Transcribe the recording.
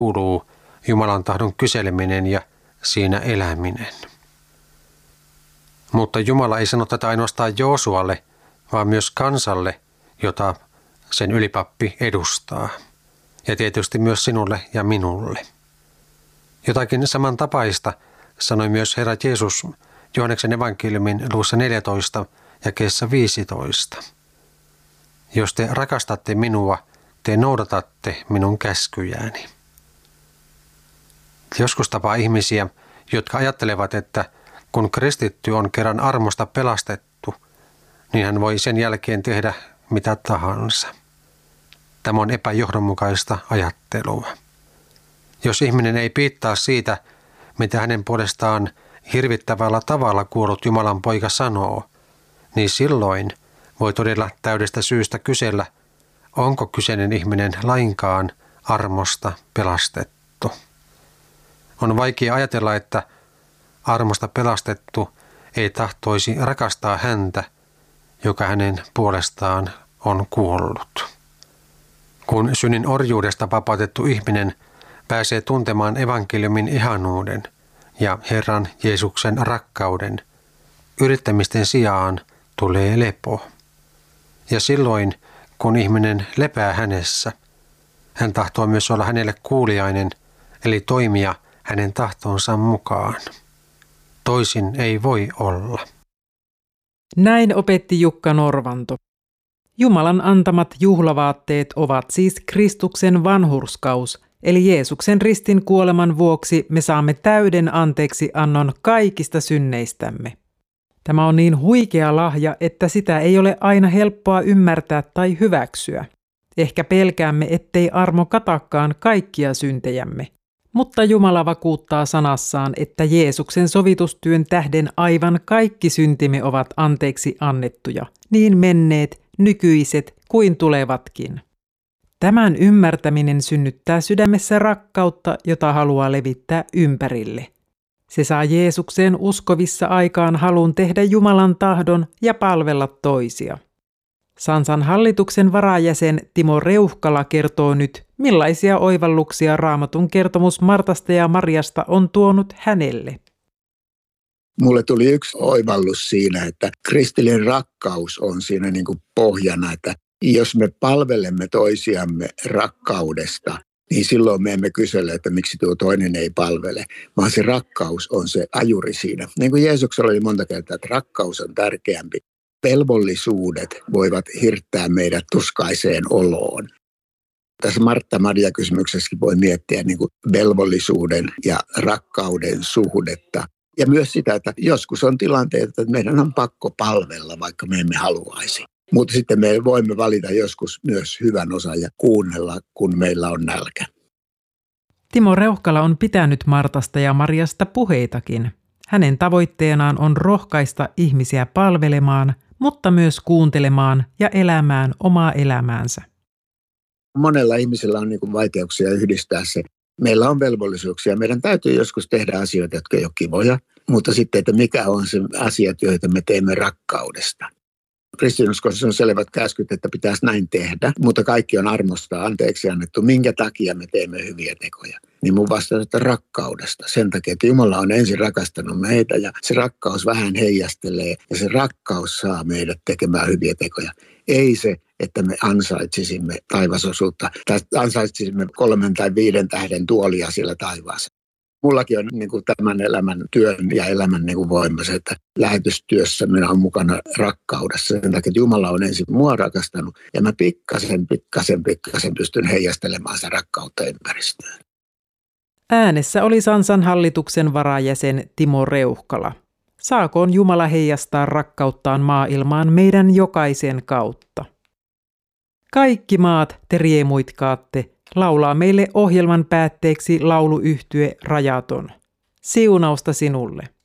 kuuluu Jumalan tahdon kyseleminen ja siinä eläminen. Mutta Jumala ei sano tätä ainoastaan Joosualle, vaan myös kansalle, jota sen ylipappi edustaa. Ja tietysti myös sinulle ja minulle. Jotakin samantapaista sanoi myös Herra Jeesus Johanneksen evankeliumin luvussa 14 jakeessa 15. Jos te rakastatte minua, te noudatatte minun käskyjääni. Joskus tapaa ihmisiä, jotka ajattelevat, että kun kristitty on kerran armosta pelastettu, niin hän voi sen jälkeen tehdä mitä tahansa. Tämä on epäjohdonmukaista ajattelua. Jos ihminen ei piittaa siitä, mitä hänen puolestaan hirvittävällä tavalla kuollut Jumalan poika sanoo, niin silloin voi todella täydestä syystä kysellä, onko kyseinen ihminen lainkaan armosta pelastettu. On vaikea ajatella, että armosta pelastettu ei tahtoisi rakastaa häntä, joka hänen puolestaan on kuollut. Kun synnin orjuudesta vapautettu ihminen pääsee tuntemaan evankeliumin ihanuuden ja Herran Jeesuksen rakkauden, yrittämisten sijaan tulee lepo. Ja silloin, kun ihminen lepää hänessä, hän tahtoo myös olla hänelle kuuliainen, eli toimia hänen tahtonsa mukaan. Toisin ei voi olla. Näin opetti Jukka Norvanto. Jumalan antamat juhlavaatteet ovat siis Kristuksen vanhurskaus, eli Jeesuksen ristin kuoleman vuoksi me saamme täyden anteeksiannon kaikista synneistämme. Tämä on niin huikea lahja, että sitä ei ole aina helppoa ymmärtää tai hyväksyä. Ehkä pelkäämme, ettei armo katakaan kaikkia syntejämme. Mutta Jumala vakuuttaa sanassaan, että Jeesuksen sovitustyön tähden aivan kaikki syntimme ovat anteeksi annettuja, niin menneet, nykyiset kuin tulevatkin. Tämän ymmärtäminen synnyttää sydämessä rakkautta, jota haluaa levittää ympärille. Se saa Jeesukseen uskovissa aikaan halun tehdä Jumalan tahdon ja palvella toisia. Sansan hallituksen varajäsen Timo Reuhkala kertoo nyt, millaisia oivalluksia Raamatun kertomus Martasta ja Mariasta on tuonut hänelle. Mulle tuli yksi oivallus siinä, että kristillinen rakkaus on siinä niin kuin pohjana, että jos me palvelemme toisiamme rakkaudesta, niin silloin me emme kysele, että miksi tuo toinen ei palvele, vaan se rakkaus on se ajuri siinä. Niin kuin Jeesuksella oli monta kertaa, että rakkaus on tärkeämpi. Velvollisuudet voivat hirttää meidät tuskaiseen oloon. Tässä Martta-Maria-kysymyksessäkin voi miettiä niin kuin velvollisuuden ja rakkauden suhdetta. Ja myös sitä, että joskus on tilanteita, että meidän on pakko palvella, vaikka me emme haluaisi. Mutta sitten me voimme valita joskus myös hyvän osan ja kuunnella, kun meillä on nälkä. Timo Reuhkala on pitänyt Martasta ja Mariasta puheitakin. Hänen tavoitteenaan on rohkaista ihmisiä palvelemaan, mutta myös kuuntelemaan ja elämään omaa elämäänsä. Monella ihmisellä on niin vaikeuksia yhdistää se. Meillä on velvollisuuksia. Meidän täytyy joskus tehdä asioita, jotka ei ole kivoja, mutta sitten, että mikä on se asiat, joita me teemme rakkaudesta. Kristinuskossa on selvät käskyt, että pitäisi näin tehdä, mutta kaikki on armosta anteeksi annettu. Minkä takia me teemme hyviä tekoja? Niin mun vastaus, että rakkaudesta. Sen takia, että Jumala on ensin rakastanut meitä ja se rakkaus vähän heijastelee ja se rakkaus saa meidät tekemään hyviä tekoja. Ei se, että me ansaitsisimme taivasosuutta tai ansaitsisimme 3 tai 5 tähden tuolia siellä taivaassa. Mullakin on niin kuin tämän elämän työn ja elämän niin kuin voima se, että lähetystyössä minä olen mukana rakkaudessa. Sen takia, että Jumala on ensin mua rakastanut ja mä pikkasen pystyn heijastelemaan sitä rakkautta ympäristöön. Äänessä oli Sansan hallituksen varajäsen Timo Reuhkala. Saakoon Jumala heijastaa rakkauttaan maailmaan meidän jokaisen kautta. Kaikki maat te riemuitkaatte, laulaa meille ohjelman päätteeksi lauluyhtye Rajaton. Siunausta sinulle.